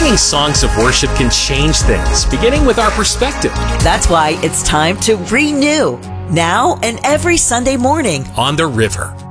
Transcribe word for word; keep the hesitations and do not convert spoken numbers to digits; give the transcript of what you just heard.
Singing songs of worship can change things, beginning with our perspective. That's why it's time to renew, now and every Sunday morning on the river.